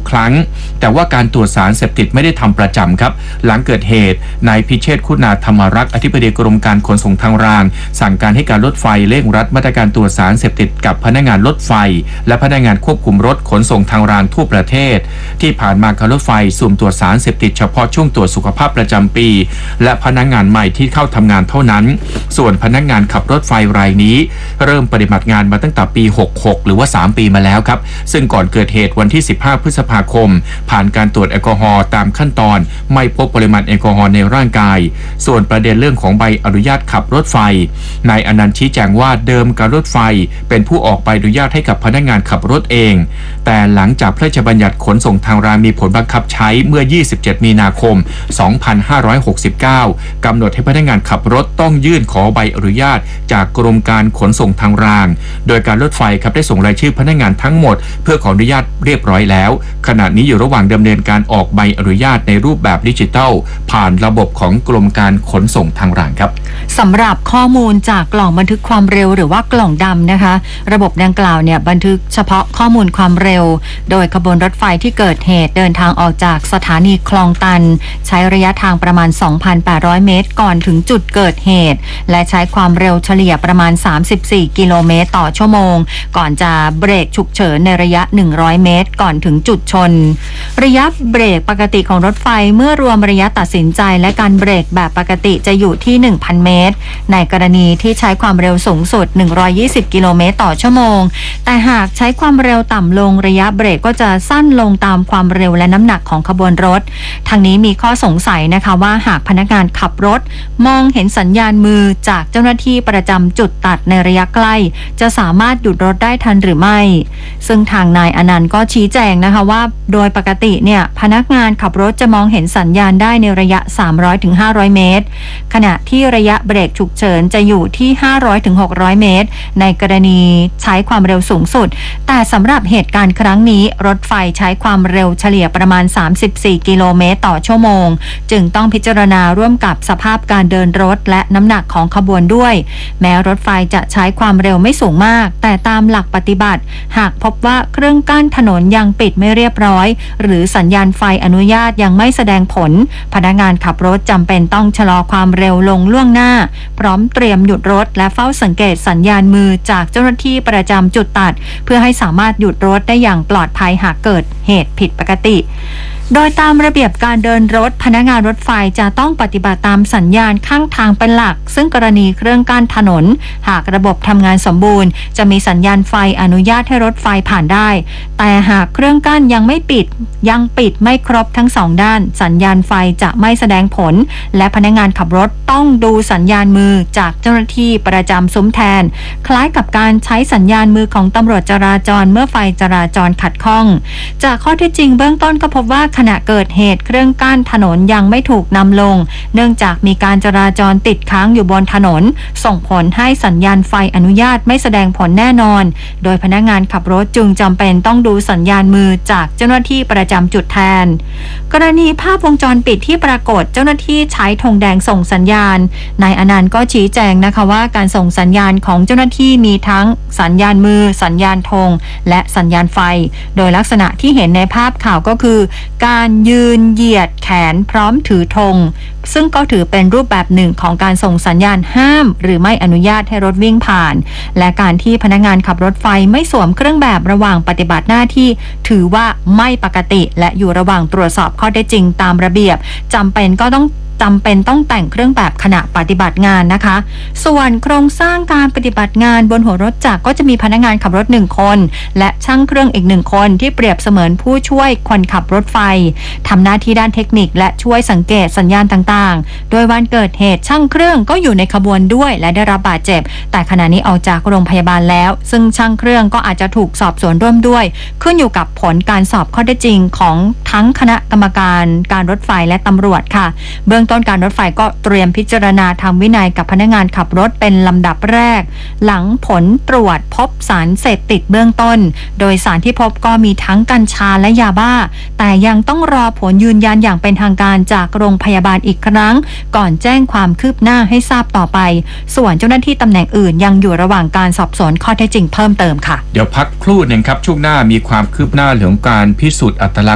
ครั้งแต่ว่าการตรวจสารเสพติดไม่ได้ทำประจำครับหลังเกิดเหตุนายพิเชษฐ์คุณาธรรมรักษ์อธิบดีกรมการขนส่งทางรางสั่งการให้การรถไฟเร่งรัดมาตรการตรวจสารเสพติดกับพนักงานรถไฟและพนักงานควบคุมรถขนส่งทางรางทั่วประเทศที่ผ่านมาการรถไฟสุ่มตรวจสารเสพติดเฉพาะช่วงตรวจสุขภาพประจำปีและพนักงานใหม่ที่เข้าทำงานเท่านั้นส่วนพนักงานขับรถไฟรายนี้เริ่มปฏิบัติงานมาตั้งแต่ปี66หรือว่า3ปีมาแล้วครับซึ่งก่อนเกิดเหตุวันที่15พฤษภาคมผ่านการตรวจแอลกอฮอล์ตามขั้นตอนไม่พบปริมาณแอลกอฮอล์ในร่างกายส่วนประเด็นเรื่องของใบอนุญาตขับรถไฟนายอนันต์ชี้แจงว่าเดิมการรถไฟเป็นผู้ออกใบอนุญาตให้กับพนักงานขับรถเองแต่หลังจากพระราชบัญญัติขนส่งทางรางมีผลบังคับใช้เมื่อ27มีนาคม2569กำหนดให้พนักงานขับรถต้องยื่นขอใบอนุญาตจากกรมการขนส่งทางรางโดยการรถไฟครับได้ส่งรายชื่อพนักงานทั้งหมดเพื่อขออนุญาตเรียบร้อยแล้วขณะนี้อยู่ระหว่างดำเนินการออกใบอนุญาตในรูปแบบดิจิทัลผ่านระบบของกรมการขนส่งทางรางครับสำหรับข้อมูลจากกล่องบันทึกความเร็วหรือว่ากล่องดำนะคะระบบดังกล่าวเนี่ยบันทึกเฉพาะข้อมูลความเร็วโดยขบวนรถไฟที่เกิดเหตุเดินทางออกจากสถานีคลองตันใช้ระยะทางประมาณ 2,800 เมตรก่อนถึงจุดเกิดเหตุและใช้ความเร็วเฉลี่ยประมาณ34กิโลเมตรต่อชั่วโมงก่อนจะเบรกฉุกเฉินในระยะ100เมตรก่อนถึงจุดชนระยะเบรกปกติของรถไฟเมื่อรวมระยะตัดสินใจและการเบรกแบบปกติจะอยู่ที่ 1,000 เมตรในกรณีที่ใช้ความเร็วสูงสุด120กิโลเมตรต่อชั่วโมงแต่หากใช้ความเร็วต่ำลงระยะเบรกก็จะสั้นลงตามความเร็วและน้ำหนักของขบวนรถทางนี้มีข้อสงสัยนะคะว่าหากพนักงานขับรถมองเห็นสัญญาณมือจากเจ้าหน้าที่ประจำจุดตัดในระยะใกล้จะสามารถหยุดรถได้ทันหรือไม่ซึ่งทางนายอนันต์ก็ชี้แจงนะคะว่าโดยปกติเนี่ยพนักงานขับรถจะมองเห็นสัญญาณได้ในระยะ 300-500 เมตรขณะที่ระยะเบรกฉุกเฉินจะอยู่ที่ 500-600 เมตรในกรณีใช้ความเร็วสูงสุดแต่สำหรับเหตุการณ์ครั้งนี้รถไฟใช้ความเร็วเฉลี่ยประมาณ34กิโลเมตรต่อชั่วโมงจึงต้องพิจารณาร่วมกับสภาพการเดินรถและน้ำหนักของขบวนด้วยแม้รถไฟจะใช้ความเร็วไม่สูงมากแต่ตามหลักปฏิบัติหากพบว่าเครื่องกั้นถนนยังปิดไม่เรียบร้อยหรือสัญญาณไฟอนุญาตยังไม่แสดงผลพนักงานขับรถจำเป็นต้องชะลอความเร็วลงล่วงหน้าพร้อมเตรียมหยุดรถและเฝ้าสังเกตสัญญาณมือจากเจ้าหน้าที่ประจำจุดตัดเพื่อให้สามารถหยุดรถได้อย่างปลอดภัยหากเกิดเหตุผิดปกติโดยตามระเบียบการเดินรถพนักงานรถไฟจะต้องปฏิบัติตามสัญญาณข้างทางเป็นหลักซึ่งกรณีเครื่องกั้นถนนหากระบบทำงานสมบูรณ์จะมีสัญญาณไฟอนุญาตให้รถไฟผ่านได้แต่หากเครื่องกั้นยังปิดไม่ครบทั้งสองด้านสัญญาณไฟจะไม่แสดงผลและพนักงานขับรถต้องดูสัญญาณมือจากเจ้าหน้าที่ประจำซุ้มแทนคล้ายกับการใช้สัญญาณมือของตำรวจจราจรเมื่อไฟจราจรขัดข้องจากข้อเท็จจริงเบื้องต้นก็พบว่าขณะเกิดเหตุเครื่องกั้นถนนยังไม่ถูกนำลงเนื่องจากมีการจราจรติดค้างอยู่บนถนนส่งผลให้สัญญาณไฟอนุญาตไม่แสดงผลแน่นอนโดยพนักงานขับรถจึงจำเป็นต้องดูสัญญาณมือจากเจ้าหน้าที่ประจำจุดแทนกรณีภาพวงจรปิดที่ปรากฏเจ้าหน้าที่ใช้ธงแดงส่งสัญญาณนายอนันต์ก็ชี้แจงนะคะว่าการส่งสัญญาณของเจ้าหน้าที่มีทั้งสัญญาณมือสัญญาณธงและสัญญาณไฟโดยลักษณะที่เห็นในภาพข่าวก็คือการยืนเหยียดแขนพร้อมถือธงซึ่งก็ถือเป็นรูปแบบหนึ่งของการส่งสัญญาณห้ามหรือไม่อนุญาตให้รถวิ่งผ่านและการที่พนักงานขับรถไฟไม่สวมเครื่องแบบระหว่างปฏิบัติหน้าที่ถือว่าไม่ปกติและอยู่ระหว่างตรวจสอบข้อเท็จจริงตามระเบียบจำเป็นต้องแต่งเครื่องแบบขณะปฏิบัติงานนะคะส่วนโครงสร้างการปฏิบัติงานบนหัวรถจักรก็จะมีพนักงานขับรถ1คนและช่างเครื่องอีก1คนที่เปรียบเสมือนผู้ช่วยคนขับรถไฟทำหน้าที่ด้านเทคนิคและช่วยสังเกตสัญญาณต่างๆโดยวันเกิดเหตุช่างเครื่องก็อยู่ในขบวนด้วยและได้รับบาดเจ็บแต่ขณะนี้ออกจากโรงพยาบาลแล้วซึ่งช่างเครื่องก็อาจจะถูกสอบสวนร่วมด้วยขึ้นอยู่กับผลการสอบข้อเท็จจริงของทั้งคณะกรรมการการรถไฟและตำรวจค่ะเบื้องต้นการรถไฟก็เตรียมพิจารณาทางวินัยกับพนักงานขับรถเป็นลำดับแรกหลังผลตรวจพบสารเสพติดเบื้องต้นโดยสารที่พบก็มีทั้งกัญชาและยาบ้าแต่ยังต้องรอผลยืนยันอย่างเป็นทางการจากโรงพยาบาลอีกครั้งก่อนแจ้งความคืบหน้าให้ทราบต่อไปส่วนเจ้าหน้าที่ตำแหน่งอื่นยังอยู่ระหว่างการสอบสวนข้อเท็จจริงเพิ่มเติมค่ะเดี๋ยวพักครู่หนึ่งครับช่วงหน้ามีความคืบหน้าเรื่องการพิสูจน์อัตลักษณ์